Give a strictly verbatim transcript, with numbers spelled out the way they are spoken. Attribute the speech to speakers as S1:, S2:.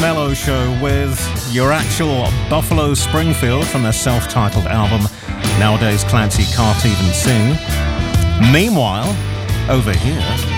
S1: Mellow Show with your actual Buffalo Springfield from their self-titled album, Nowadays Clancy Can't Even Sing. Meanwhile, over here...